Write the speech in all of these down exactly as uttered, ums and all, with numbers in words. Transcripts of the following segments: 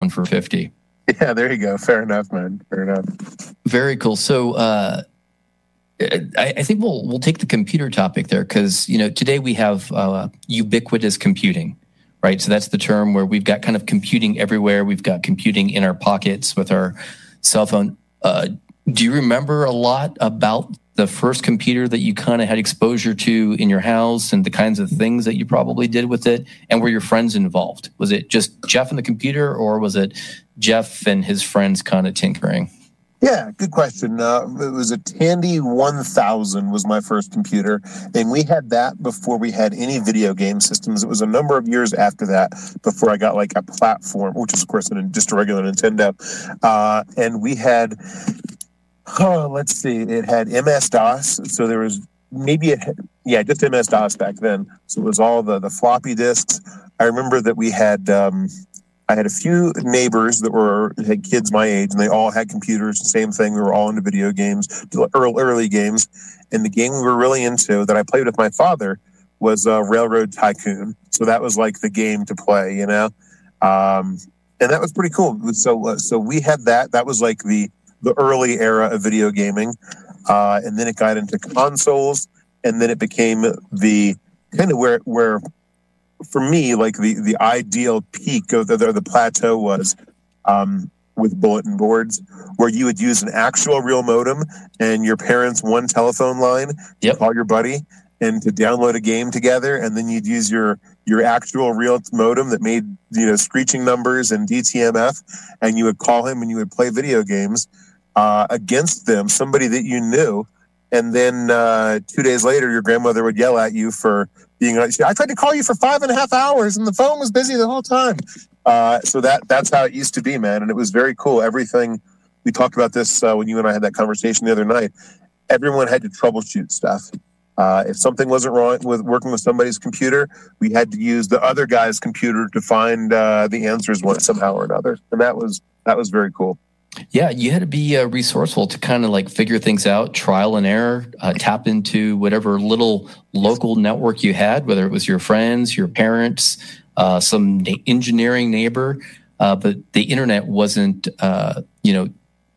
for fifty. Yeah, there you go. Fair enough, man. Fair enough. Very cool. So uh, I, I think we'll we'll take the computer topic there because, you know, today we have uh, ubiquitous computing, right? So that's the term where we've got kind of computing everywhere. We've got computing in our pockets with our cell phone. Uh, do you remember a lot about the first computer that you kind of had exposure to in your house and the kinds of things that you probably did with it? And were your friends involved? Was it just Jeff and the computer, or was it Jeff and his friends kind of tinkering? Yeah, good question. Uh, it was a Tandy one thousand was my first computer, and we had that before we had any video game systems. It was a number of years after that before I got like a platform, which is, of course, just a regular Nintendo. Uh, and we had, oh, let's see, it had M S DOS, so there was maybe, it had, yeah, just M S DOS back then. So it was all the, the floppy disks. I remember that we had... Um, I had a few neighbors that were had kids my age, and they all had computers. Same thing. We were all into video games, early, early games. And the game we were really into that I played with my father was uh, Railroad Tycoon. So that was like the game to play, you know. Um, and that was pretty cool. So, uh, so we had that. That was like the the early era of video gaming, uh, and then it got into consoles, and then it became the kind of where where. For me, like the, the ideal peak of the, the, the plateau was um, with bulletin boards, where you would use an actual real modem and your parents' one telephone line yep. to call your buddy and to download a game together, and then you'd use your your actual real modem that made, you know, screeching numbers and D T M F, and you would call him and you would play video games uh, against them, somebody that you knew. And then uh, two days later, your grandmother would yell at you for being like, I tried to call you for five and a half hours and the phone was busy the whole time. Uh, so that that's how it used to be, man. And it was very cool. Everything, we talked about this uh, when you and I had that conversation the other night. Everyone had to troubleshoot stuff. Uh, if something wasn't wrong with working with somebody's computer, we had to use the other guy's computer to find uh, the answers one somehow or another. And that was that was very cool. Yeah, you had to be uh, resourceful to kind of like figure things out, trial and error, uh, tap into whatever little local network you had, whether it was your friends, your parents, uh, some na- engineering neighbor. Uh, but the internet wasn't, uh, you know,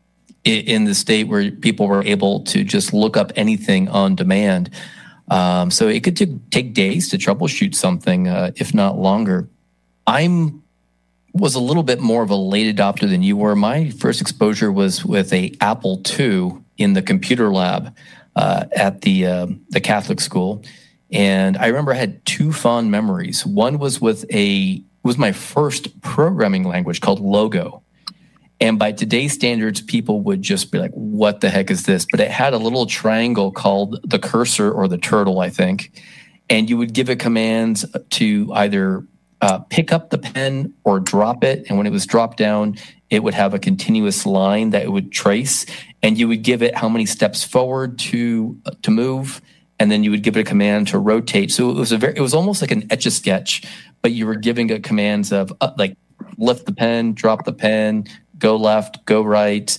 in, in the state where people were able to just look up anything on demand. Um, so it could t- take days to troubleshoot something, uh, if not longer. I'm was a little bit more of a late adopter than you were. My first exposure was with a Apple two in the computer lab uh, at the uh, the Catholic school, and I remember I had two fond memories. One was with a was my first programming language called Logo, and by today's standards, people would just be like, "What the heck is this?" But it had a little triangle called the cursor or the turtle, I think, and you would give it commands to either Uh, pick up the pen or drop it. And when it was dropped down, it would have a continuous line that it would trace. And you would give it how many steps forward to uh, to move. And then you would give it a command to rotate. So it was a very, it was almost like an Etch-a-Sketch, but you were giving it commands of uh, like lift the pen, drop the pen, go left, go right.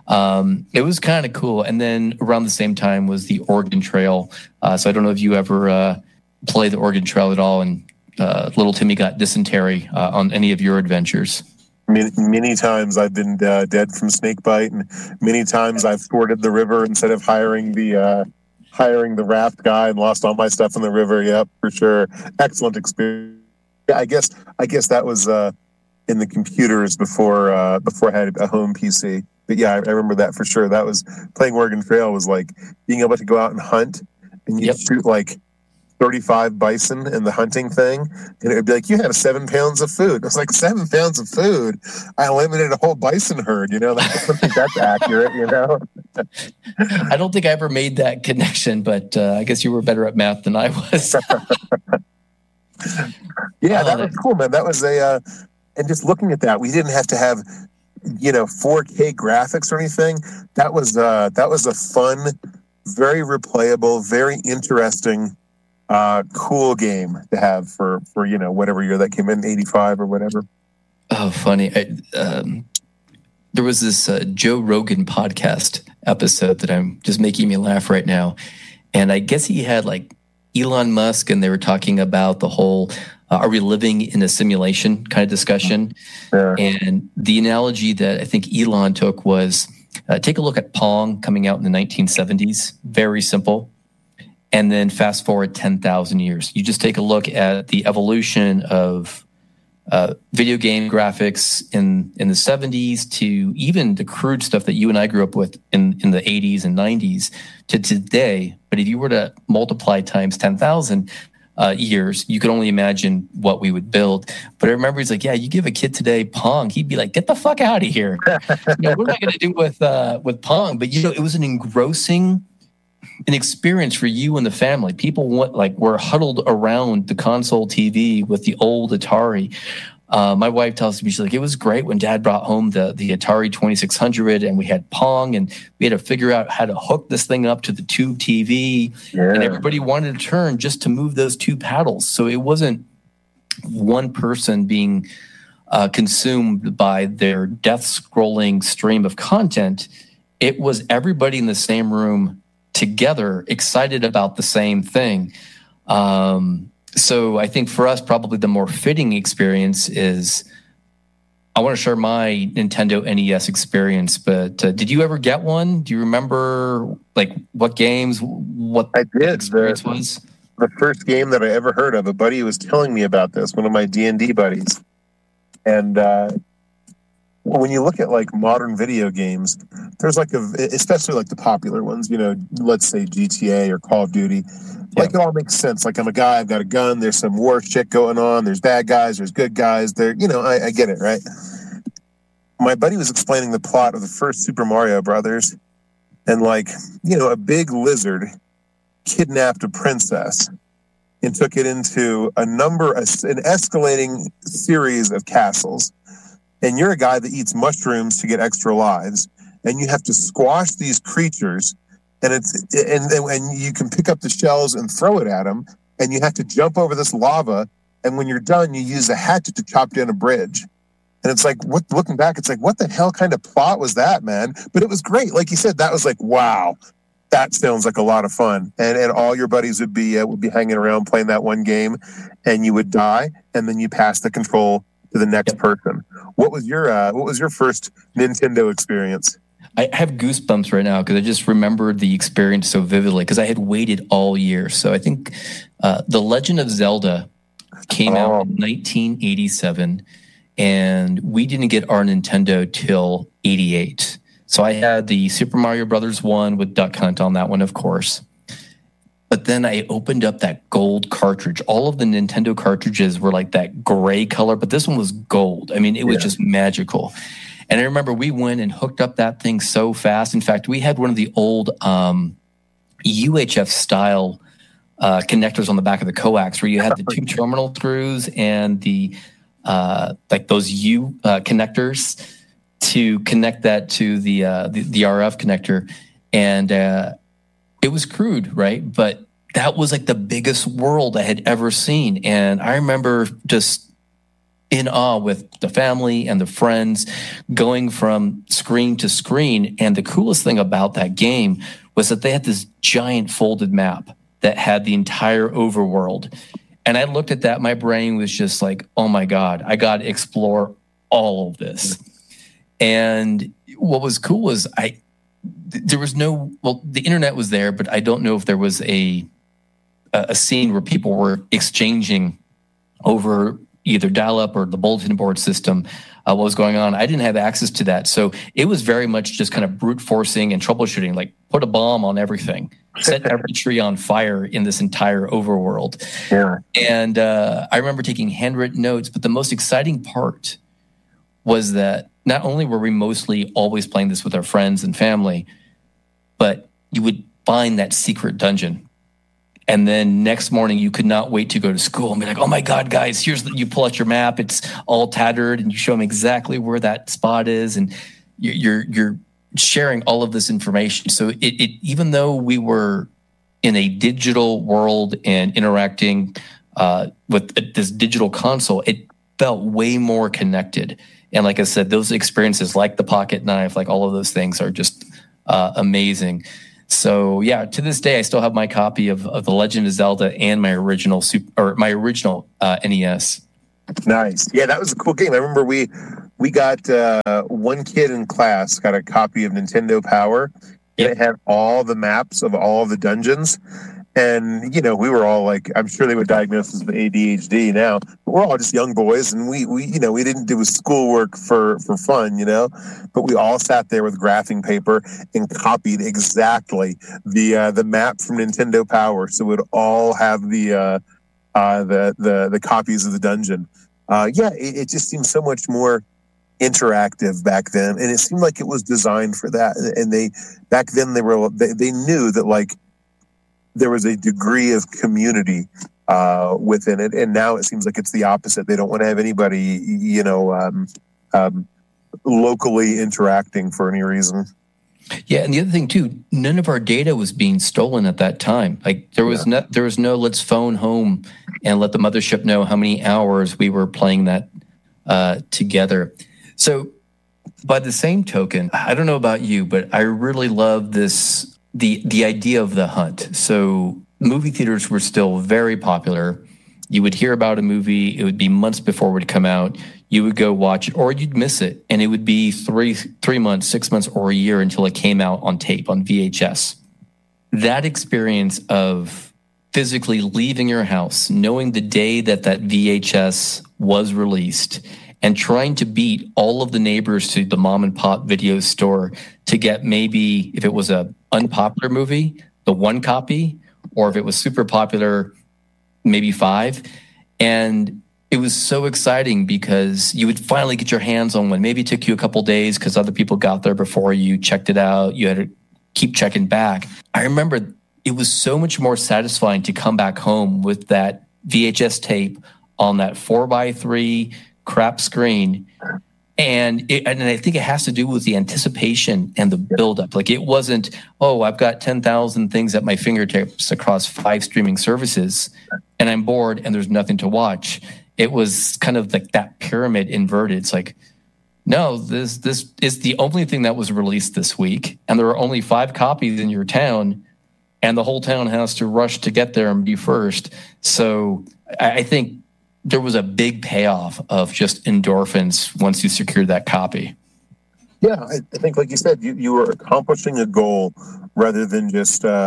Um, it was kind of cool. And then around the same time was the Oregon Trail. Uh, so I don't know if you ever uh, play the Oregon Trail at all, and Uh, little Timmy got dysentery uh, on any of your adventures. Many, many times I've been uh, dead from snake bite, and many times I've forded the river instead of hiring the uh, hiring the raft guy and lost all my stuff in the river. Yep, for sure. Excellent experience. Yeah, I guess I guess that was uh, in the computers before uh, before I had a home P C. But yeah, I, I remember that for sure. That was playing Oregon Trail was like being able to go out and hunt, and you Yep. shoot like thirty-five bison in the hunting thing, and it would be like, you have seven pounds of food. I was like, seven pounds of food? I eliminated a whole bison herd, you know? I don't think that's accurate, you know? I don't think I ever made that connection, but uh, I guess you were better at math than I was. Yeah, that was cool, man. That was a, uh, and just looking at that, we didn't have to have, you know, four K graphics or anything. That was, uh, that was a fun, very replayable, very interesting, Uh, cool game to have for, for, you know, whatever year that came in, eighty-five or whatever. Oh, funny. I, um, there was this uh, Joe Rogan podcast episode that I'm just making me laugh right now. And I guess he had like Elon Musk, and they were talking about the whole uh, are we living in a simulation kind of discussion. Yeah. And the analogy that I think Elon took was uh, take a look at Pong coming out in the nineteen seventies. Very simple. And then fast forward ten thousand years. You just take a look at the evolution of uh, video game graphics in, in the seventies to even the crude stuff that you and I grew up with in, in the eighties and nineties to today. But if you were to multiply times ten thousand uh, years, you could only imagine what we would build. But I remember he's like, yeah, you give a kid today Pong, he'd be like, get the fuck out of here. You know, what am I going to do with, uh, with Pong? But, you know, it was an engrossing an experience for you and the family. People went, like were huddled around the console T V with the old Atari. Uh, my wife tells me, she's like, it was great when Dad brought home the, the Atari twenty-six hundred and we had Pong and we had to figure out how to hook this thing up to the tube T V. Yeah. And everybody wanted to turn just to move those two paddles. So it wasn't one person being uh, consumed by their death scrolling stream of content. It was everybody in the same room together, excited about the same thing. Um, so I think for us, probably the more fitting experience is, I want to share my Nintendo N E S experience, but uh, did you ever get one? Do you remember like what games, what I did. experience the, was? The first game that I ever heard of, a buddy was telling me about this, one of my D and D buddies. And uh, when you look at like modern video games, there's like a, especially like the popular ones, you know, let's say G T A or Call of Duty, like yeah. It all makes sense. Like I'm a guy, I've got a gun, there's some war shit going on, there's bad guys, there's good guys, there, you know, I, I get it, right? My buddy was explaining the plot of the first Super Mario Brothers, and like, you know, a big lizard kidnapped a princess and took it into a number, an escalating series of castles. And you're a guy that eats mushrooms to get extra lives, and you have to squash these creatures, and it's and and you can pick up the shells and throw it at them, and you have to jump over this lava, and when you're done, you use a hatchet to chop down a bridge. And it's like, what, looking back, it's like, what the hell kind of plot was that, man? But it was great. Like you said, that was like, wow, that sounds like a lot of fun. And and all your buddies would be uh, would be hanging around playing that one game, and you would die, and then you pass the control to the next person. What was your uh, what was your first Nintendo experience? I have goosebumps right now because I just remembered the experience so vividly because I had waited all year. So I think uh, The Legend of Zelda came oh. out in nineteen eighty-seven, and we didn't get our Nintendo till eighty-eight. So I had the Super Mario Brothers one with Duck Hunt on that one, of course. But then I opened up that gold cartridge. All of the Nintendo cartridges were like that gray color, but this one was gold. I mean, it was yeah. just magical. And I remember we went and hooked up that thing so fast. In fact, we had one of the old um, U H F style uh, connectors on the back of the coax where you had the two terminal screws and the uh, like those U uh, connectors to connect that to the uh, the, the R F connector. And uh, it was crude, right? But that was like the biggest world I had ever seen. And I remember just in awe with the family and the friends going from screen to screen. And the coolest thing about that game was that they had this giant folded map that had the entire overworld. And I looked at that, my brain was just like, oh my God, I got to explore all of this. And what was cool was I, there was no, well, the internet was there, but I don't know if there was a a scene where people were exchanging over either dial-up or the bulletin board system uh, what was going on. I didn't have access to that. So it was very much just kind of brute forcing and troubleshooting, like put a bomb on everything, set every tree on fire in this entire overworld. Yeah. And uh, I remember taking handwritten notes, but the most exciting part was that not only were we mostly always playing this with our friends and family, but you would find that secret dungeon. And then next morning, you could not wait to go to school and be like, oh my God, guys, here's the, you pull out your map. It's all tattered and you show them exactly where that spot is. And you're, you're sharing all of this information. So it, it, even though we were in a digital world and interacting uh, with this digital console, it felt way more connected. And like I said, those experiences like the pocket knife, like all of those things are just uh, amazing. So yeah, to this day, I still have my copy of, of The Legend of Zelda and my original super, or my original uh, N E S. Nice. Yeah, that was a cool game. I remember we we got uh, one kid in class got a copy of Nintendo Power. Yep. It had all the maps of all the dungeons. And, you know, we were all like, I'm sure they would diagnose us with A D H D now, but we're all just young boys. And we, we you know, we didn't do schoolwork for, for fun, you know, but we all sat there with graphing paper and copied exactly the uh, the map from Nintendo Power. So we'd all have the uh, uh, the, the, the copies of the dungeon. Uh, yeah, it, it just seemed so much more interactive back then. And it seemed like it was designed for that. And they, back then they were, they, they knew that like, there was a degree of community uh, within it, and now it seems like it's the opposite. They don't want to have anybody, you know, um, um, locally interacting for any reason. Yeah, and the other thing too, none of our data was being stolen at that time. Like there was yeah. no, there was no let's phone home and let the mothership know how many hours we were playing that uh, together. So, by the same token, I don't know about you, but I really love this. The the idea of the hunt. So movie theaters were still very popular. You would hear about a movie, it would be months before it would come out. You would go watch it, or you'd miss it, and it would be three three months, six months, or a year until it came out on tape, on V H S. That experience of physically leaving your house, knowing the day that that V H S was released, and trying to beat all of the neighbors to the mom and pop video store to get maybe, if it was a unpopular movie, the one copy, or if it was super popular, maybe five. And it was so exciting because you would finally get your hands on one. Maybe it took you a couple days because other people got there before you, checked it out. You had to keep checking back. I remember it was so much more satisfying to come back home with that V H S tape on that four by three crap screen. And it, and I think it has to do with the anticipation and the buildup. Like it wasn't, oh, I've got ten thousand things at my fingertips across five streaming services and I'm bored and there's nothing to watch. It was kind of like that pyramid inverted. It's like, no, this this is the only thing that was released this week. And there are only five copies in your town and the whole town has to rush to get there and be first. So I, I think there was a big payoff of just endorphins once you secured that copy. Yeah, I, I think, like you said, you, you were accomplishing a goal rather than just, uh,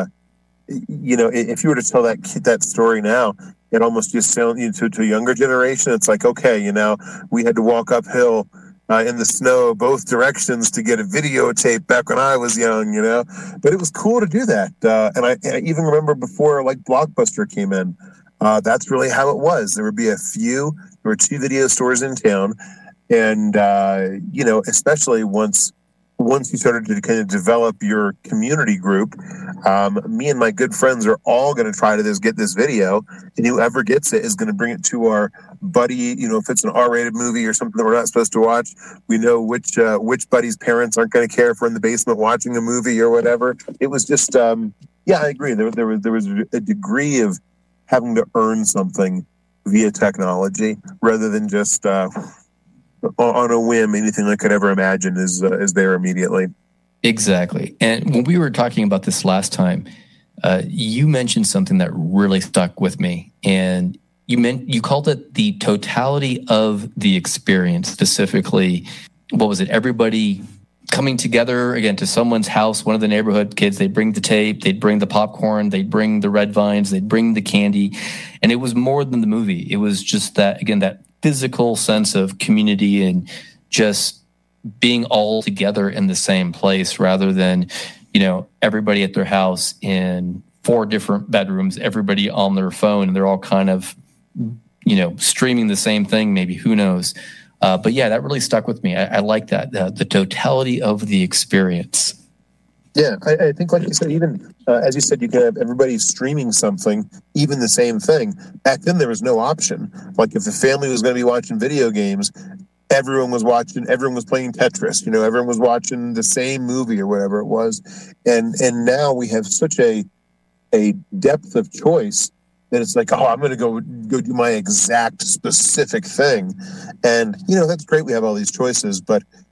you know, if you were to tell that kid that story now, it almost just sounds, you know, to, to a younger generation, it's like, okay, you know, we had to walk uphill uh, in the snow both directions to get a videotape back when I was young, you know, but it was cool to do that. Uh, and I, I even remember before, like, Blockbuster came in, Uh, that's really how it was. There would be a few, there were two video stores in town. And, uh, you know, especially once once you started to kind of develop your community group, um, me and my good friends are all going to try to this, get this video. And whoever gets it is going to bring it to our buddy. You know, if it's an R-rated movie or something that we're not supposed to watch, we know which uh, which buddy's parents aren't going to care if we're in the basement watching a movie or whatever. It was just, um, yeah, I agree. There, there was there was a degree of having to earn something via technology rather than just uh, on a whim, anything I could ever imagine is uh, is there immediately. Exactly. And when we were talking about this last time, uh, you mentioned something that really stuck with me. And you meant you called it the totality of the experience, specifically, what was it? Everybody coming together again to someone's house, one of the neighborhood kids, they'd bring the tape, they'd bring the popcorn, they'd bring the red vines, they'd bring the candy. And it was more than the movie. It was just that, again, that physical sense of community and just being all together in the same place rather than, you know, everybody at their house in four different bedrooms, everybody on their phone, and they're all kind of, you know, streaming the same thing, maybe, who knows. Uh, but yeah, that really stuck with me. I, I like that, uh, the totality of the experience. Yeah, I, I think, like you said, even uh, as you said, you can have everybody streaming something, even the same thing. Back then, there was no option. Like if the family was going to be watching video games, everyone was watching, everyone was playing Tetris. You know, everyone was watching the same movie or whatever it was. And and now we have such a a depth of choice that it's like, oh, I'm going to go go do my exact specific thing. And, you know, that's great. We have all these choices. But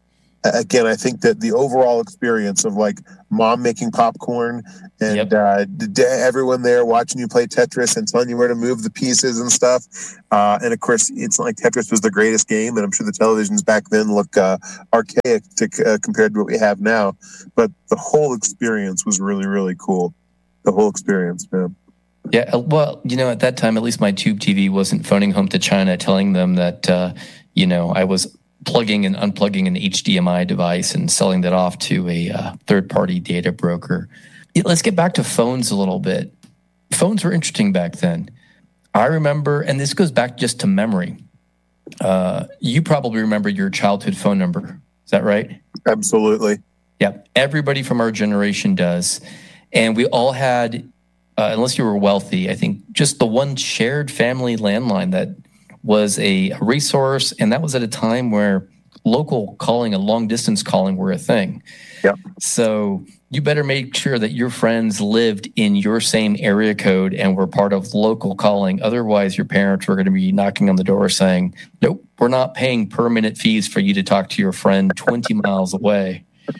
again, I think that the overall experience of like mom making popcorn and Yep. uh, d- everyone there watching you play Tetris and telling you where to move the pieces and stuff. Uh, and of course, it's not like Tetris was the greatest game, and I'm sure the televisions back then look uh, archaic to, uh, compared to what we have now. But the whole experience was really, really cool. The whole experience, man. Yeah, well, you know, at that time, at least my tube T V wasn't phoning home to China telling them that, uh, you know, I was plugging and unplugging an H D M I device and selling that off to a uh, third-party data broker. Yeah, let's get back to phones a little bit. Phones were interesting back then. I remember, and this goes back just to memory. Uh, you probably remember your childhood phone number. Is that right? Absolutely. Yeah, everybody from our generation does. And we all had, uh, unless you were wealthy, I think just the one shared family landline that was a, a resource. And that was at a time where local calling and long distance calling were a thing. Yep. So you better make sure that your friends lived in your same area code and were part of local calling. Otherwise, your parents were going to be knocking on the door saying, nope, we're not paying per minute fees for you to talk to your friend twenty miles away.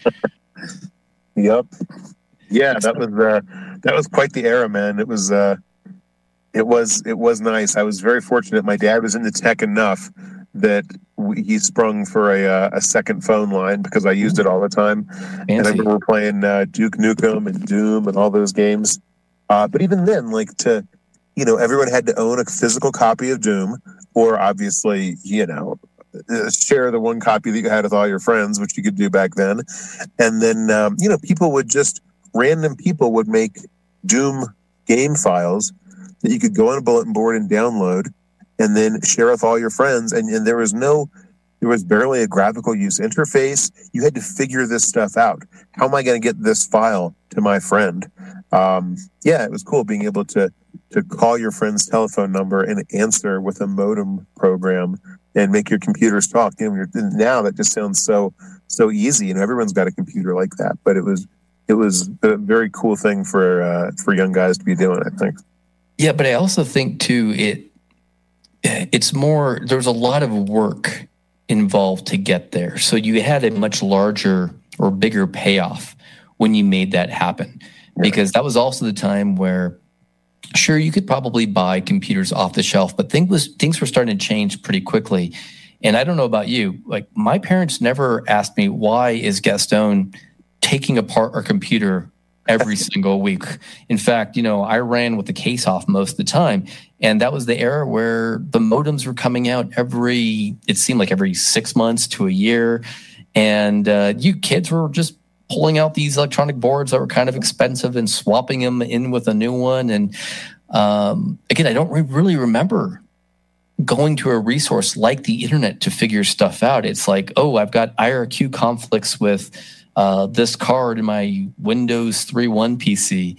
Yep. Yeah, that was uh, that was quite the era, man. It was uh, it was it was nice. I was very fortunate. My dad was into tech enough that we, he sprung for a uh, a second phone line because I used it all the time. Fancy. And I remember playing uh, Duke Nukem and Doom and all those games. Uh, but even then, like to, you know, everyone had to own a physical copy of Doom, or obviously, you know, share the one copy that you had with all your friends, which you could do back then. And then, um, you know, people would just, random people would make Doom game files that you could go on a bulletin board and download and then share with all your friends. And, and there was no, there was barely a graphical use interface. You had to figure this stuff out. How am I going to get this file to my friend? Um, yeah, it was cool being able to, to call your friend's telephone number and answer with a modem program and make your computers talk. You know, now that just sounds so so easy. You know, everyone's got a computer like that. But it was it was a very cool thing for uh, for young guys to be doing, I think. Yeah, but I also think too it it's more. There's a lot of work involved to get there. So you had a much larger or bigger payoff when you made that happen, yeah. Because that was also the time where, sure, you could probably buy computers off the shelf, but things was things were starting to change pretty quickly. And I don't know about you, like my parents never asked me, why is Gaston taking apart our computer every single week? In fact, you know, I ran with the case off most of the time. And that was the era where the modems were coming out every, it seemed like every six months to a year. And uh, you kids were just pulling out these electronic boards that were kind of expensive and swapping them in with a new one. And um, again, I don't re- really remember going to a resource like the internet to figure stuff out. It's like, oh, I've got I R Q conflicts with uh, this card in my Windows three point one P C.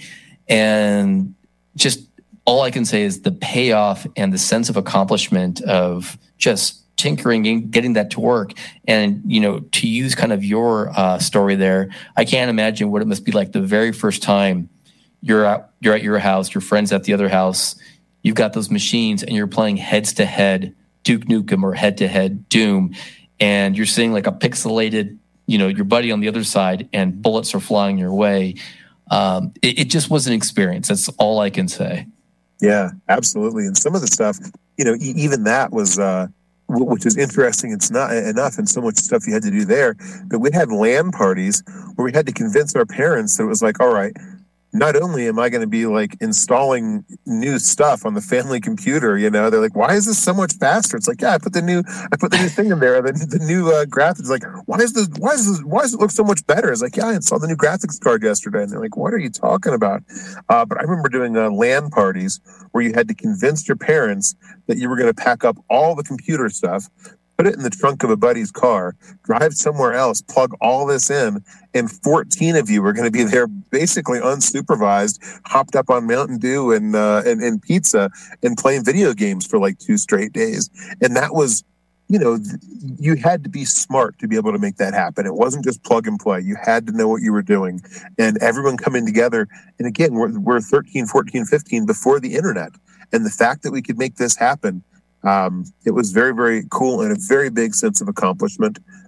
And just all I can say is the payoff and the sense of accomplishment of just tinkering and getting that to work. And, you know, to use kind of your uh, story there, I can't imagine what it must be like the very first time you're at, you're at your house, your friend's at the other house, you've got those machines and you're playing heads to head Duke Nukem or head to head Doom. And you're seeing like a pixelated, you know, your buddy on the other side and bullets are flying your way. Um, it, it just was an experience. That's all I can say. Yeah, absolutely. And some of the stuff, you know, e- even that was, uh, which is interesting. It's not enough and so much stuff you had to do there. But we had LAN parties where we had to convince our parents that it was like, all right, not only am I going to be like installing new stuff on the family computer, you know, they're like, why is this so much faster? It's like, yeah, I put the new, I put the new thing in there. The, the new uh, graphics, like, why is this, why is this, why does it look so much better? It's like, yeah, I installed the new graphics card yesterday. And they're like, what are you talking about? Uh, but I remember doing uh, LAN parties where you had to convince your parents that you were going to pack up all the computer stuff, put it in the trunk of a buddy's car, drive somewhere else, plug all this in, and fourteen of you were going to be there basically unsupervised, hopped up on Mountain Dew and, uh, and and pizza and playing video games for like two straight days. And that was, you know, you had to be smart to be able to make that happen. It wasn't just plug and play. You had to know what you were doing. And everyone coming together. And again, we're, we're thirteen, fourteen, fifteen before the internet. And the fact that we could make this happen, Um, it was very, very cool and a very big sense of accomplishment.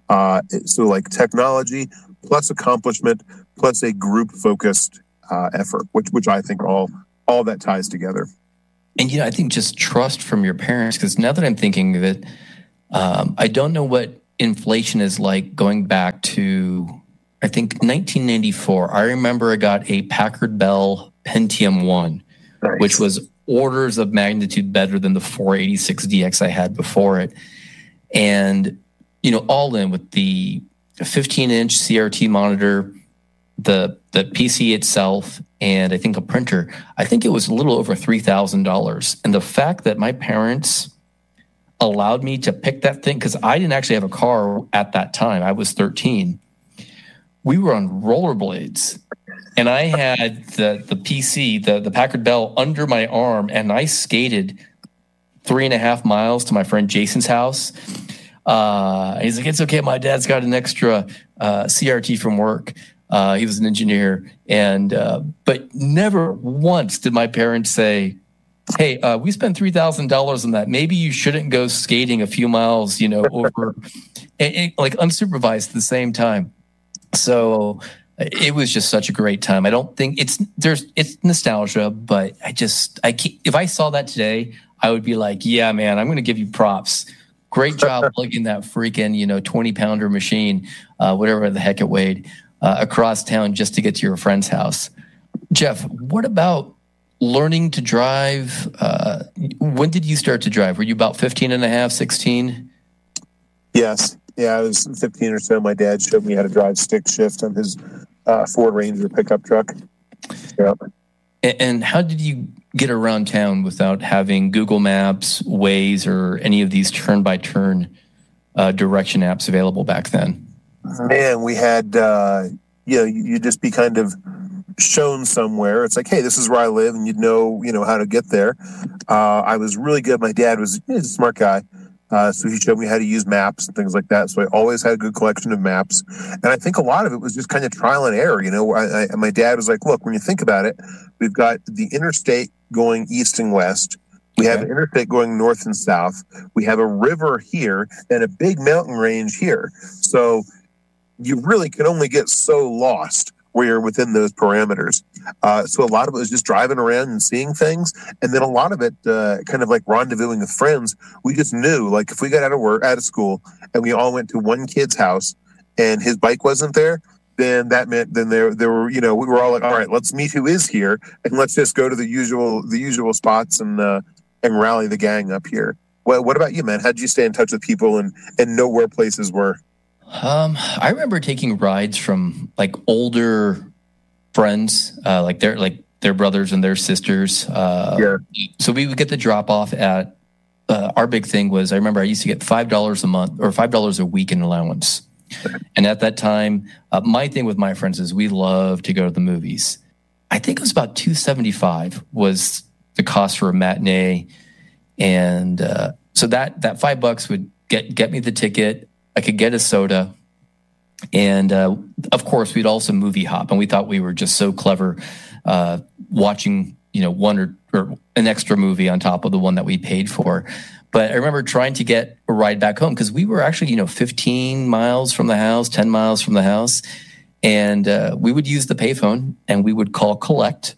Uh, so like technology plus accomplishment plus a group focused uh, effort, which which I think all all that ties together. And you know, I think just trust from your parents, because now that I'm thinking of it, um, I don't know what inflation is like going back to, I think, nineteen ninety-four. I remember I got a Packard Bell Pentium one, nice. Which was orders of magnitude better than the four eighty-six D X I had before it. And, you know, all in with the fifteen inch C R T monitor, the the P C itself, and I think a printer, I think it was a little over three thousand dollars. And the fact that my parents allowed me to pick that thing, because I didn't actually have a car at that time. I was thirteen. We were on rollerblades, and I had the, the P C, the, the Packard Bell, under my arm, and I skated three and a half miles to my friend Jason's house. Uh, he's like, it's okay, my dad's got an extra uh, C R T from work. Uh, he was an engineer, and uh, but never once did my parents say, hey, uh, we spent three thousand dollars on that. Maybe you shouldn't go skating a few miles, you know, over, and, and, like unsupervised at the same time. So it was just such a great time. I don't think it's there's it's nostalgia, but I just I can't, if I saw that today, I would be like, yeah, man, I'm going to give you props. Great job plugging that freaking, you know, twenty pounder machine, uh, whatever the heck it weighed, uh, across town just to get to your friend's house. Jeff, what about learning to drive? Uh, when did you start to drive? Were you about fifteen and a half, sixteen? Yes. Yeah, I was fifteen or so. My dad showed me how to drive stick shift on his uh, Ford Ranger pickup truck. Yep. And how did you get around town without having Google Maps, Waze, or any of these turn-by-turn uh, direction apps available back then? Man, we had, uh, you know, you'd just be kind of shown somewhere. It's like, hey, this is where I live, and you'd know, you know, how to get there. Uh, I was really good. My dad was he's a smart guy. Uh, so he showed me how to use maps and things like that. So I always had a good collection of maps. And I think a lot of it was just kind of trial and error. You know, I, I, my dad was like, look, when you think about it, we've got the interstate going east and west. We have an interstate going north and south. We have a river here and a big mountain range here. So you really can only get so lost where you're within those parameters. Uh, so a lot of it was just driving around and seeing things. And then a lot of it uh, kind of like rendezvousing with friends. We just knew, like, if we got out of work, out of school, and we all went to one kid's house and his bike wasn't there, then that meant then there there were, you know, we were all like, all right, let's meet who is here and let's just go to the usual the usual spots and uh, and rally the gang up here. Well, what about you, man? How did you stay in touch with people and, and know where places were? Um, I remember taking rides from like older friends, uh, like their like their brothers and their sisters. Uh, yeah. So we would get the drop off at. Uh, our big thing was I remember I used to get five dollars a month or five dollars a week in allowance, and at that time, uh, my thing with my friends is we love to go to the movies. I think it was about two seventy five was the cost for a matinee, and uh, so that that five bucks would get get me the ticket. I could get a soda, and uh, of course, we'd also movie hop, and we thought we were just so clever, uh, watching you know one or, or an extra movie on top of the one that we paid for. But I remember trying to get a ride back home because we were actually you know fifteen miles from the house, ten miles from the house, and uh, we would use the payphone and we would call collect.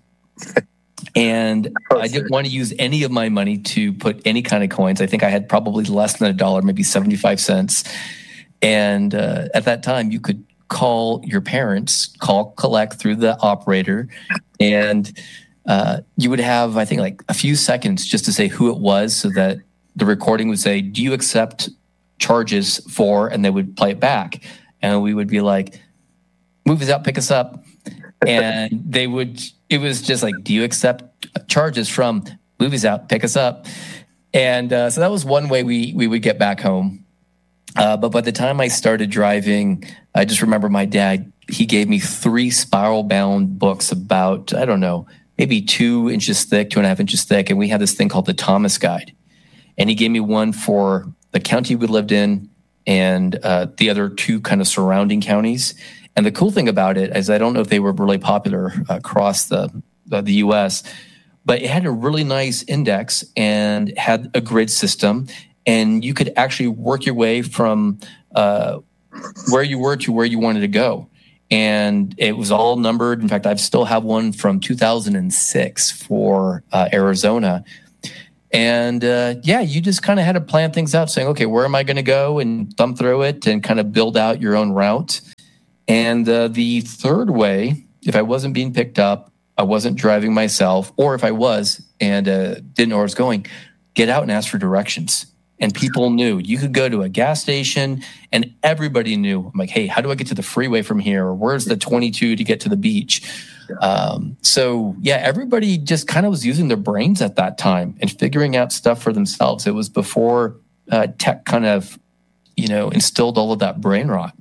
And I didn't want to use any of my money to put any kind of coins. I think I had probably less than a dollar, maybe seventy-five cents. And uh, at that time, you could call your parents, call collect through the operator, and uh, you would have, I think, like a few seconds just to say who it was so that the recording would say, do you accept charges for, and they would play it back. And we would be like, movies out, pick us up. And they would, it was just like, do you accept charges from movies out, pick us up. And uh, so that was one way we, we would get back home. Uh, but by the time I started driving, I just remember my dad, he gave me three spiral bound books about, I don't know, maybe two inches thick, two and a half inches thick. And we had this thing called the Thomas Guide. And he gave me one for the county we lived in and uh, the other two kind of surrounding counties. And the cool thing about it is I don't know if they were really popular across the, the, the U S, but it had a really nice index and had a grid system. And you could actually work your way from uh, where you were to where you wanted to go. And it was all numbered. In fact, I still have one from two thousand six for uh, Arizona. And uh, yeah, you just kind of had to plan things out, saying, okay, where am I going to go, and thumb through it and kind of build out your own route. And uh, the third way, if I wasn't being picked up, I wasn't driving myself, or if I was and uh, didn't know where I was going, get out and ask for directions. And people knew. You could go to a gas station and everybody knew. I'm like, hey, how do I get to the freeway from here? Or where's the twenty-two to get to the beach? Um, so, yeah, everybody just kind of was using their brains at that time and figuring out stuff for themselves. It was before uh, tech kind of, you know, instilled all of that brain rot.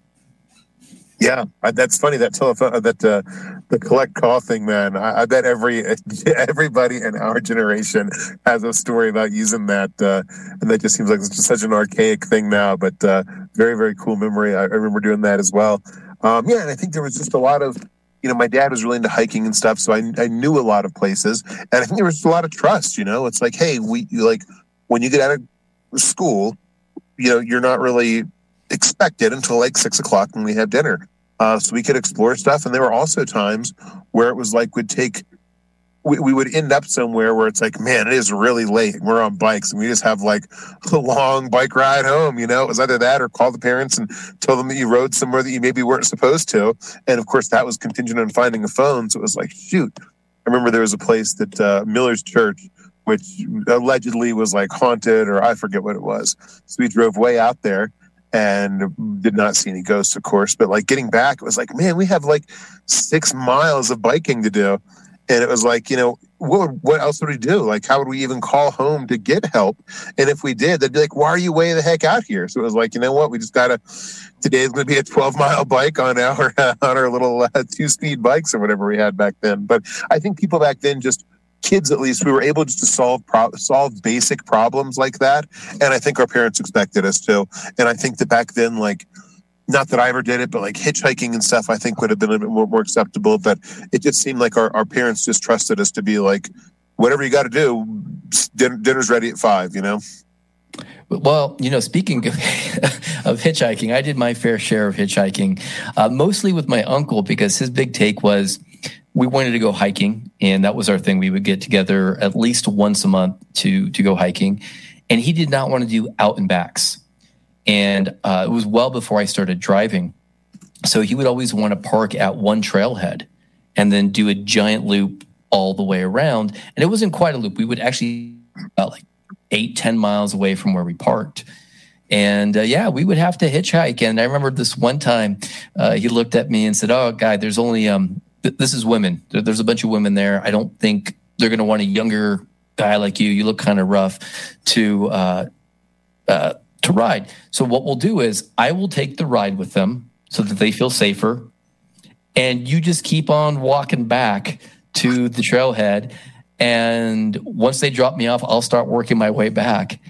Yeah, that's funny. That telephone, that uh, the collect call thing, man. I, I bet every everybody in our generation has a story about using that, uh, and that just seems like it's just such an archaic thing now. But uh, very, very cool memory. I, I remember doing that as well. Um, yeah, and I think there was just a lot of, you know, my dad was really into hiking and stuff, so I, I knew a lot of places, and I think there was a lot of trust. You know, it's like, hey, we you like when you get out of school, you know, you're not really expected until like six o'clock when we have dinner. Uh, so we could explore stuff. And there were also times where it was like, we'd take, we, we would end up somewhere where it's like, man, it is really late. We're on bikes and we just have like a long bike ride home. You know, it was either that or call the parents and tell them that you rode somewhere that you maybe weren't supposed to. And of course that was contingent on finding a phone. So it was like, shoot, I remember there was a place that uh, Miller's Church, which allegedly was like haunted, or I forget what it was. So we drove way out there and did not see any ghosts, of course. But like getting back, it was like, man, we have like six miles of biking to do. And it was like, you know, what would, what else would we do? Like, how would we even call home to get help? And if we did, they'd be like, why are you way the heck out here? So it was like, you know what? We just got to, today's going to be a twelve mile bike on our, on our little uh, two speed bikes or whatever we had back then. But I think people back then, just kids at least, we were able just to solve pro- solve basic problems like that. And I think our parents expected us to. And I think that back then, like, not that I ever did it, but like hitchhiking and stuff, I think would have been a bit more, more acceptable. But it just seemed like our, our parents just trusted us to be like, whatever you got to do, dinner, dinner's ready at five, you know? Well, you know, speaking of, of hitchhiking, I did my fair share of hitchhiking, uh, mostly with my uncle, because his big take was, we wanted to go hiking, and that was our thing. We would get together at least once a month to to go hiking, and he did not want to do out and backs. And uh, it was well before I started driving, so he would always want to park at one trailhead and then do a giant loop all the way around. And it wasn't quite a loop. We would actually about like eight, ten miles away from where we parked. And uh, yeah, we would have to hitchhike. And I remember this one time, uh, he looked at me and said, "Oh, guy, there's only um." This is women. There's a bunch of women there. I don't think they're going to want a younger guy like you. You look kind of rough to uh, uh, to ride. So what we'll do is I will take the ride with them so that they feel safer, and you just keep on walking back to the trailhead. And once they drop me off, I'll start working my way back."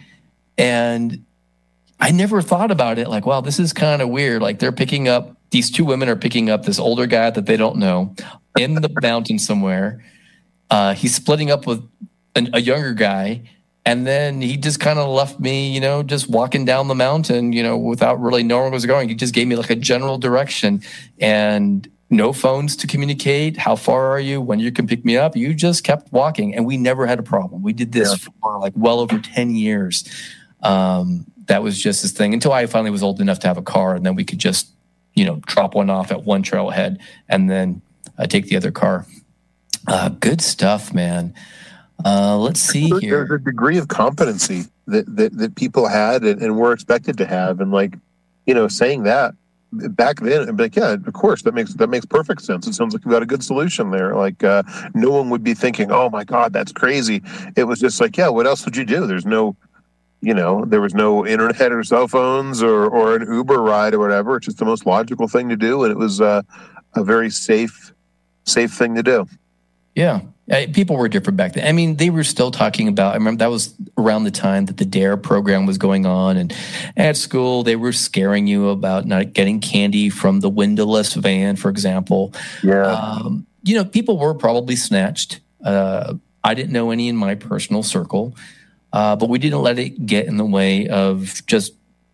And I never thought about it like, wow, this is kind of weird. Like they're picking up. These two women are picking up this older guy that they don't know in the mountain somewhere. Uh, he's splitting up with an, a younger guy. And then he just kind of left me, you know, just walking down the mountain, you know, without really knowing where I was going. He just gave me like a general direction and no phones to communicate. How far are you? When you can pick me up? You just kept walking. And we never had a problem. We did this yeah. for like well over ten years. Um, that was just his thing until I finally was old enough to have a car. And then we could just, you know, drop one off at one trailhead and then uh, take the other car. Uh, good stuff, man. Uh, let's see here. There's a degree of competency that, that, that people had and, and were expected to have. And like, you know, saying that back then, I'd be like, yeah, of course, that makes, that makes perfect sense. It sounds like you've got a good solution there. Like, uh, no one would be thinking, oh my God, that's crazy. It was just like, yeah, what else would you do? There's no, you know, there was no internet or cell phones or, or an Uber ride or whatever. It's just the most logical thing to do. And it was uh, a very safe, safe thing to do. Yeah. People were different back then. I mean, they were still talking about, I remember that was around the time that the DARE program was going on. And at school, they were scaring you about not getting candy from the windowless van, for example. Yeah. Um, you know, people were probably snatched. Uh, I didn't know any in my personal circle. Uh, but we didn't let it get in the way of just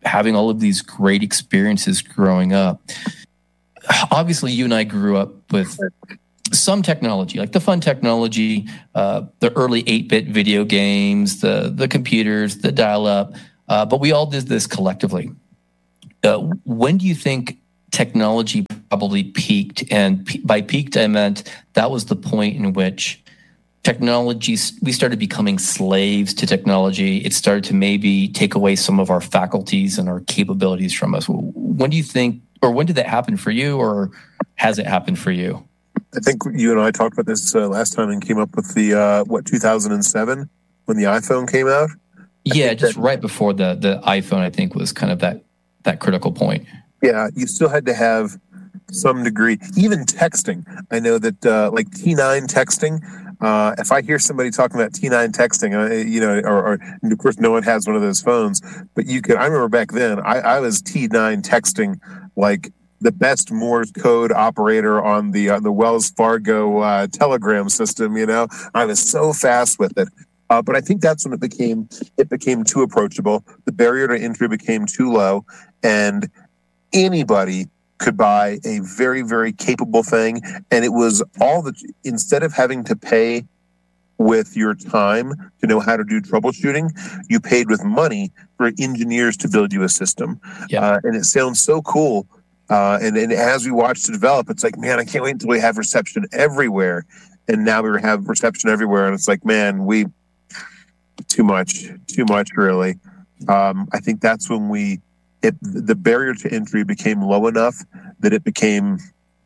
having all of these great experiences growing up. Obviously, you and I grew up with some technology, like the fun technology, uh, the early eight-bit video games, the the computers, the dial-up, uh, but we all did this collectively. Uh, when do you think technology probably peaked? And pe- by peaked, I meant that was the point in which technology, we started becoming slaves to technology. It started to maybe take away some of our faculties and our capabilities from us. When do you think, or when did that happen for you, or has it happened for you? I think you and I talked about this uh, last time and came up with the, uh, what, two thousand seven when the iPhone came out? I yeah, just that, right before the, the iPhone, I think, was kind of that, that critical point. Yeah, you still had to have some degree, even texting. I know that uh, like T nine texting, uh, if I hear somebody talking about T nine texting, uh, you know, or, or and of course no one has one of those phones, but you could, I remember back then, I, I was T nine texting like the best Morse code operator on the on the Wells Fargo uh, telegram system. You know, I was so fast with it. Uh, but I think that's when it became it became too approachable. The barrier to entry became too low, and anybody could buy a very, very capable thing. And it was all that, instead of having to pay with your time to know how to do troubleshooting, you paid with money for engineers to build you a system. Yeah. Uh, and it sounds so cool. Uh, and, and as we watched it develop, it's like, man, I can't wait until we have reception everywhere. And now we have reception everywhere. And it's like, man, we, too much, too much, really. Um, I think that's when we, It, the barrier to entry became low enough that it became,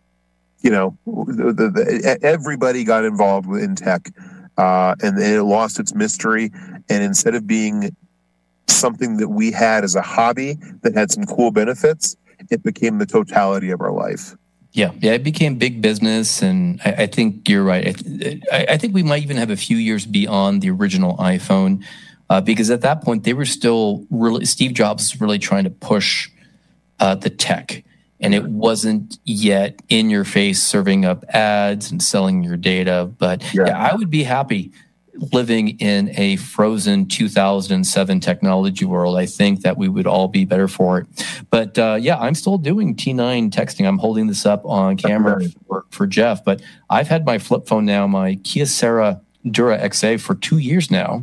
you know, the, the, the, everybody got involved in tech, uh, and it lost its mystery. And instead of being something that we had as a hobby that had some cool benefits, it became the totality of our life. Yeah, yeah, it became big business, and I, I think you're right. I, I think we might even have a few years beyond the original iPhone. Uh, because at that point, they were still really, Steve Jobs was really trying to push uh, the tech. And it wasn't yet in your face serving up ads and selling your data. But yeah, yeah I would be happy living in a frozen two thousand seven technology world. I think that we would all be better for it. But uh, yeah, I'm still doing T nine texting. I'm holding this up on camera for, for Jeff. But I've had my flip phone now, my Kyocera Dura X A, for two years now.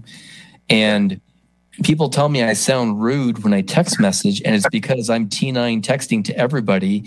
And people tell me I sound rude when I text message, and it's because I'm T nine texting to everybody.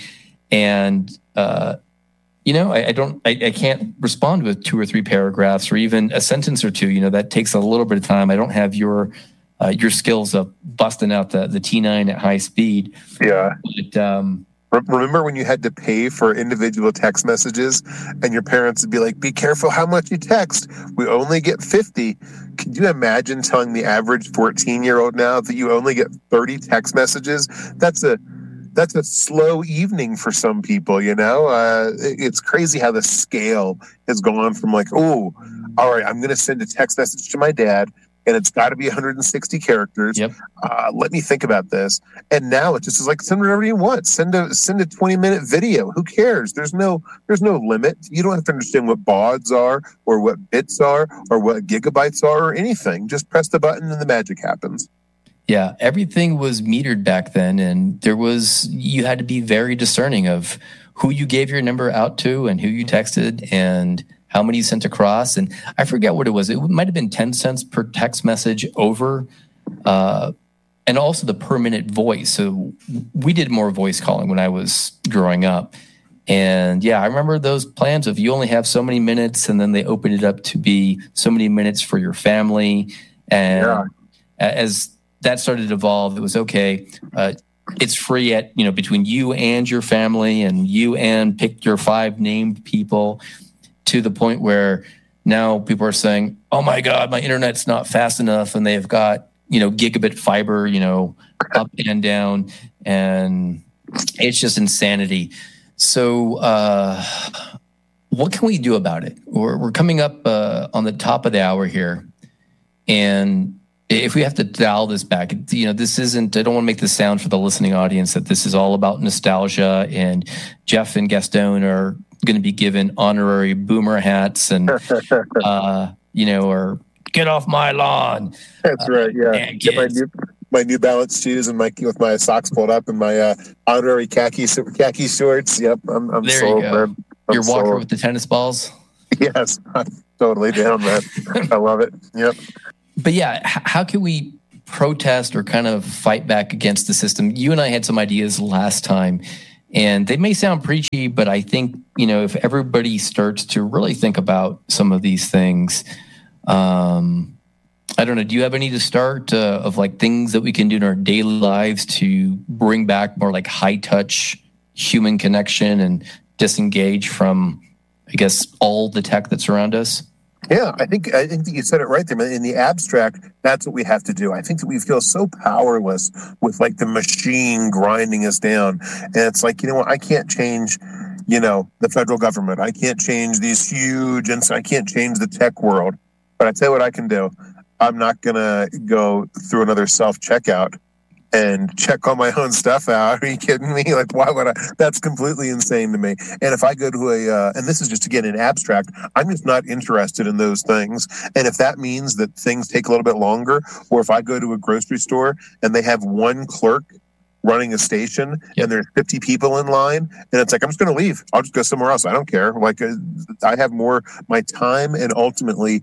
And, uh, you know, I, I don't, I, I can't respond with two or three paragraphs or even a sentence or two. You know, that takes a little bit of time. I don't have your, uh, your skills of busting out the, the T nine at high speed. Yeah. But, um, remember when you had to pay for individual text messages and your parents would be like, be careful how much you text. We only get fifty. Can you imagine telling the average fourteen-year-old now that you only get thirty text messages? That's a that's a slow evening for some people, you know? Uh, it's crazy how the scale has gone from like, oh, all right, I'm going to send a text message to my dad, and it's got to be one hundred sixty characters. Yep. Uh, let me think about this. And now it just is like, send whatever you want. Send a send a twenty minute video. Who cares? There's no there's no limit. You don't have to understand what bauds are or what bits are or what gigabytes are or anything. Just press the button and the magic happens. Yeah, everything was metered back then, and there was you had to be very discerning of who you gave your number out to and who you texted and how many you sent across. And I forget what it was. It might have been ten cents per text message over, uh, and also the per minute voice. So we did more voice calling when I was growing up. And yeah, I remember those plans of you only have so many minutes, and then they opened it up to be so many minutes for your family. And yeah. as that started to evolve, it was okay. Uh, it's free at, you know, between you and your family and you and pick your five named people, to the point where now people are saying, oh my God, my internet's not fast enough. And they've got, you know, gigabit fiber, you know, up and down, and it's just insanity. So uh, what can we do about it? We're, we're coming up uh, on the top of the hour here. And if we have to dial this back, you know, this isn't, I don't want to make this sound for the listening audience that this is all about nostalgia and Jeff and Gaston are going to be given honorary boomer hats and, uh, you know, or get off my lawn. That's right. Yeah. Get my new, my New Balance shoes and my with my socks pulled up and my uh, honorary khaki khaki shorts. Yep, I'm, I'm there sold, you go. man. I'm Your walker sold. with the tennis balls. Yes, I'm totally down, man. I love it. Yep. But yeah, h- how can we protest or kind of fight back against the system? You and I had some ideas last time, and they may sound preachy, but I think, you know, if everybody starts to really think about some of these things, um, I don't know, do you have any to start uh, of like things that we can do in our daily lives to bring back more like high touch human connection and disengage from, I guess, all the tech that's around us? Yeah, I think I think that you said it right there. In the abstract, that's what we have to do. I think that we feel so powerless with like the machine grinding us down. And it's like, you know what, I can't change, you know, the federal government. I can't change these huge, and I can't change the tech world. But I tell you what I can do. I'm not going to go through another self-checkout and check all my own stuff out. Are you kidding me? Like, why would I? That's completely insane to me. And if I go to a, uh, and this is just, again, an abstract, I'm just not interested in those things. And if that means that things take a little bit longer, or if I go to a grocery store and they have one clerk running a station, yep, and there's fifty people in line, and it's like, I'm just going to leave. I'll just go somewhere else. I don't care. Like, uh, I have more, my time and ultimately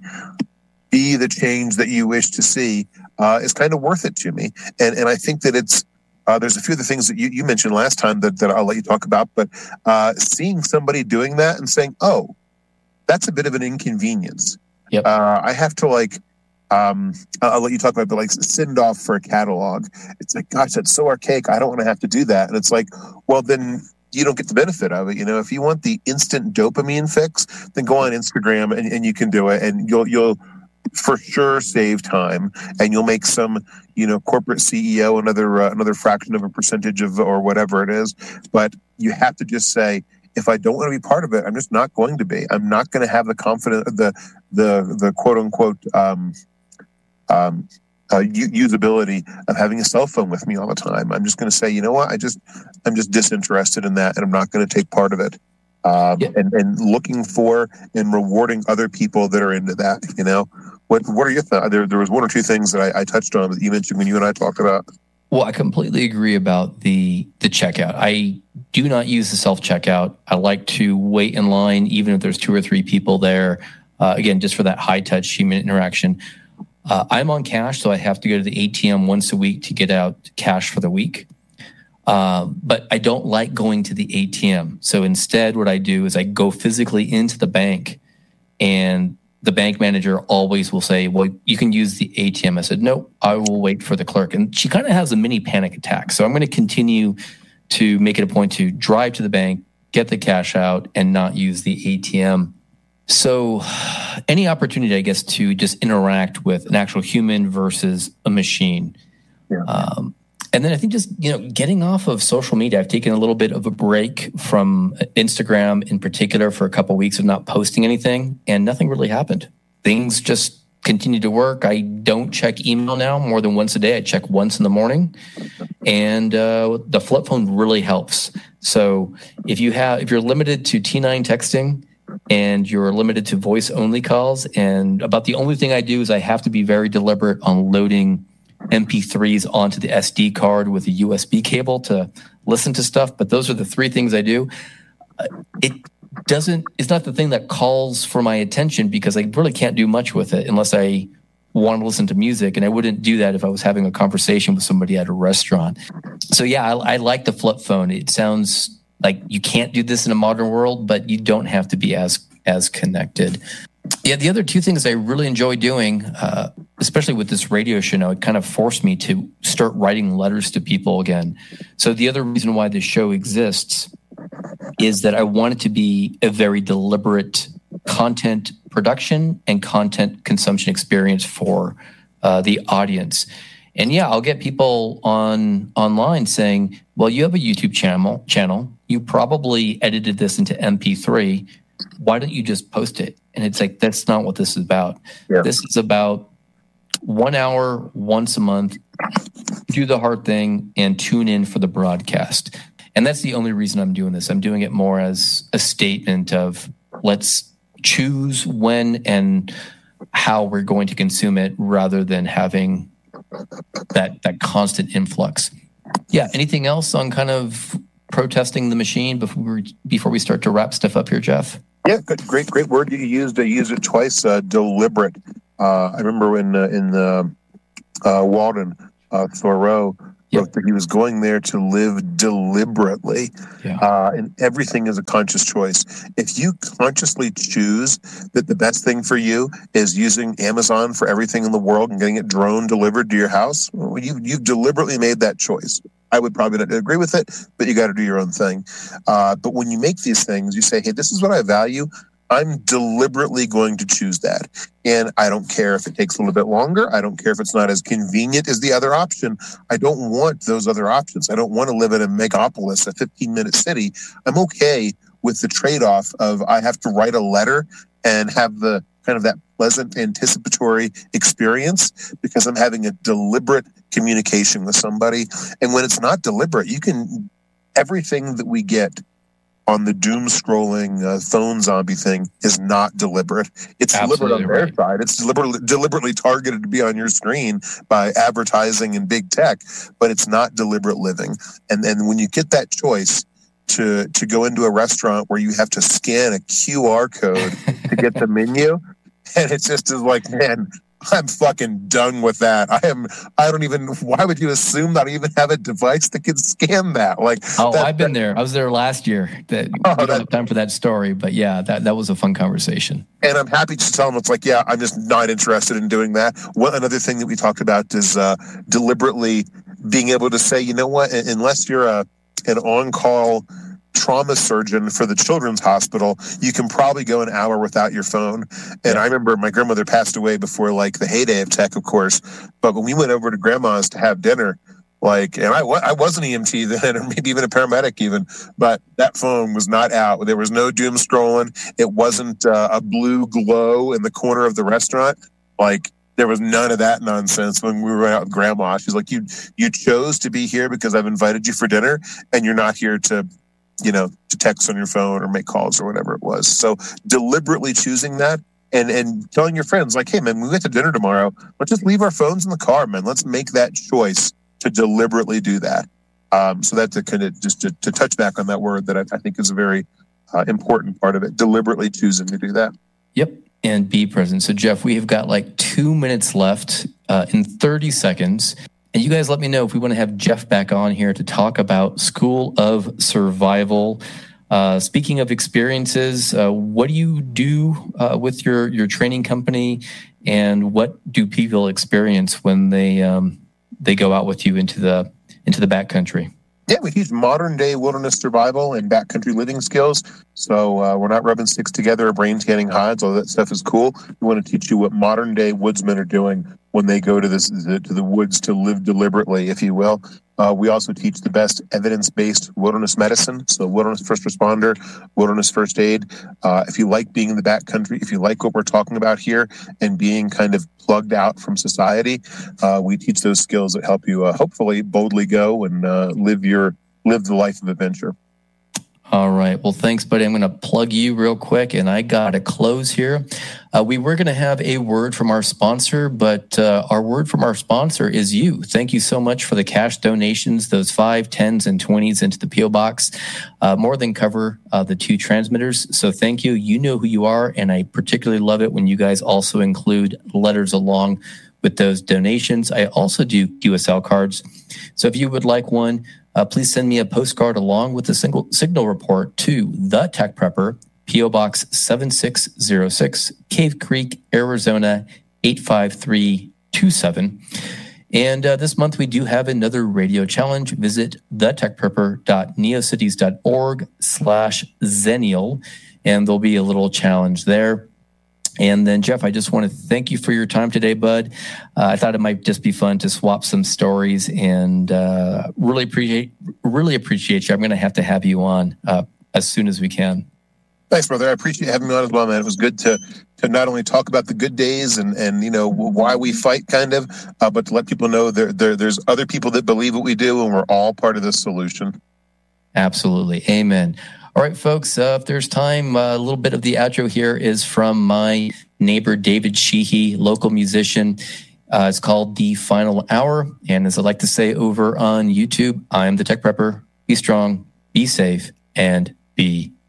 be the change that you wish to see uh, is kind of worth it to me. And and I think that it's, uh, there's a few of the things that you, you mentioned last time that, that I'll let you talk about, but uh, seeing somebody doing that and saying, oh, that's a bit of an inconvenience. Yep. Uh, I have to like, um, I'll let you talk about it, but like send off for a catalog. It's like, gosh, that's so archaic. I don't want to have to do that. And it's like, well, then you don't get the benefit of it. You know, if you want the instant dopamine fix, then go on Instagram and, and you can do it, and you'll, you'll, for sure save time, and you'll make some, you know, corporate C E O another uh, another fraction of a percentage of or whatever it is. But you have to just say, if I don't want to be part of it, I'm just not going to be. I'm not going to have the confidence, the the the quote unquote um, um, uh, usability of having a cell phone with me all the time. I'm just going to say, you know what, I just I'm just disinterested in that, and I'm not going to take part of it. Um, yeah. and, and looking for and rewarding other people that are into that, you know. What what are your thoughts? There, there was one or two things that I, I touched on that you mentioned when you and I talked about. Well, I completely agree about the the checkout. I do not use the self-checkout. I like to wait in line, even if there's two or three people there, uh, again, just for that high-touch human interaction. Uh, I'm on cash, so I have to go to the A T M once a week to get out cash for the week. Uh, but I don't like going to the A T M. So instead, what I do is I go physically into the bank, and the bank manager always will say, well, you can use the A T M. I said, no, I will wait for the clerk. And she kind of has a mini panic attack. So I'm going to continue to make it a point to drive to the bank, get the cash out, and not use the A T M. So any opportunity, I guess, to just interact with an actual human versus a machine. Yeah. Um, and then I think just, you know, getting off of social media. I've taken a little bit of a break from Instagram in particular for a couple of weeks of not posting anything, and nothing really happened. Things just continue to work. I don't check email now more than once a day. I check once in the morning, and uh, the flip phone really helps. So if you have, if you're limited to T nine texting and you're limited to voice only calls, and about the only thing I do is I have to be very deliberate on loading M P threes onto the S D card with a U S B cable to listen to stuff. But those are the three things I do. Uh, it doesn't, it's not the thing that calls for my attention, because I really can't do much with it unless I want to listen to music. And I wouldn't do that if I was having a conversation with somebody at a restaurant. So yeah, I, I like the flip phone. It sounds like you can't do this in a modern world, but you don't have to be as, as connected. Yeah, the other two things I really enjoy doing, uh, especially with this radio show now, it kind of forced me to start writing letters to people again. So the other reason why this show exists is that I want it to be a very deliberate content production and content consumption experience for uh, the audience. And yeah, I'll get people on online saying, well, you have a YouTube channel, channel. You probably edited this into M P three. Why don't you just post it? And it's like, that's not what this is about. Yeah. This is about one hour, once a month, do the hard thing and tune in for the broadcast. And that's the only reason I'm doing this. I'm doing it more as a statement of, let's choose when and how we're going to consume it, rather than having that that constant influx. Yeah. Anything else on kind of protesting the machine before we, before we start to wrap stuff up here, Jeff? Yeah, good, great, great word you used. I used it twice. Uh, deliberate. Uh, I remember when uh, in the uh, Walden, uh, Thoreau Yep. wrote that he was going there to live deliberately, Yeah. uh, and everything is a conscious choice. If you consciously choose that the best thing for you is using Amazon for everything in the world and getting it drone delivered to your house, well, you, you've deliberately made that choice. I would probably not agree with it, but you got to do your own thing. Uh, but when you make these things, you say, hey, this is what I value. I'm deliberately going to choose that. And I don't care if it takes a little bit longer. I don't care if it's not as convenient as the other option. I don't want those other options. I don't want to live in a megapolis, a fifteen-minute city. I'm okay with the trade-off of I have to write a letter and have the kind of that pleasant anticipatory experience because I'm having a deliberate communication with somebody. And when it's not deliberate, you can, everything that we get on the doom scrolling uh, phone zombie thing is not deliberate. It's Absolutely deliberate on their right. side. It's deliberately, deliberately targeted to be on your screen by advertising and big tech, but it's not deliberate living. And then when you get that choice to to go into a restaurant where you have to scan a Q R code to get the menu, and it's just is like, man, I'm fucking done with that. I am. I don't even. Why would you assume that I even have a device that can scan that? Like, Oh, that, I've been there. I was there last year. That, Oh, we don't that- have time for that story, but yeah, that, that was a fun conversation. And I'm happy to tell them it's like, yeah, I'm just not interested in doing that. One another thing that we talked about is uh, deliberately being able to say, you know what, unless you're a an on-call trauma surgeon for the children's hospital, you can probably go an hour without your phone. And Yeah. I remember my grandmother passed away before like the heyday of tech, of course. But when we went over to grandma's to have dinner, like, and I, wa- I was an E M T then, or maybe even a paramedic even, but that phone was not out. There was no doom scrolling. It wasn't uh, a blue glow in the corner of the restaurant. Like, there was none of that nonsense when we were out with grandma. She's like, you, you chose to be here because I've invited you for dinner, and you're not here to, you know, to text on your phone or make calls or whatever it was. So deliberately choosing that and, and telling your friends like, hey man, we get to dinner tomorrow. Let's just leave our phones in the car, man. Let's make that choice to deliberately do that. Um, so that's a kind of just to, to touch back on that word that I, I think is a very uh, important part of it. Deliberately choosing to do that. Yep. And be present. So Jeff, we have got like two minutes left uh, in thirty seconds. And you guys let me know if we want to have Jeff back on here to talk about School of Survival. Uh, speaking of experiences, uh, what do you do uh, with your, your training company, and what do people experience when they um, they go out with you into the into the backcountry? Yeah, we teach modern day wilderness survival and backcountry living skills. So uh, we're not rubbing sticks together or brain tanning hides. All that stuff is cool. We want to teach you what modern day woodsmen are doing when they go to this to the woods to live deliberately, if you will. Uh, we also teach the best evidence-based wilderness medicine, so wilderness first responder, wilderness first aid. Uh, if you like being in the backcountry, if you like what we're talking about here and being kind of plugged out from society, uh, we teach those skills that help you uh, hopefully boldly go and uh, live your live the life of adventure. All right. Well, thanks, buddy. I'm going to plug you real quick, and I got to close here. Uh, we were going to have a word from our sponsor, but uh, our word from our sponsor is you. Thank you so much for the cash donations, those five, tens, and twenties into the P O box. Uh, more than cover uh, the two transmitters. So thank you. You know who you are, and I particularly love it when you guys also include letters along with those donations. I also do Q S L cards. So if you would like one, Uh, please send me a postcard along with the single signal report to The Tech Prepper, P O Box seven six zero six, Cave Creek, Arizona eight five three two seven. And uh, this month we do have another radio challenge. Visit thetechprepper.neocities.org slash Zennial, and there'll be a little challenge there. And then, Jeff, I just want to thank you for your time today, bud. Uh, I thought it might just be fun to swap some stories, and uh, really appreciate really appreciate you. I'm going to have to have you on uh, as soon as we can. Thanks, brother. I appreciate having me on as well, man. It was good to to not only talk about the good days and, and you know, why we fight, kind of, uh, but to let people know there, there there's other people that believe what we do, and we're all part of this solution. Absolutely. Amen. All right, folks, uh, if there's time, uh, a little bit of the outro here is from my neighbor, David Sheehy, local musician. Uh, it's called The Final Hour. And as I like to say over on YouTube, I'm the Tech Prepper. Be strong, be safe, and be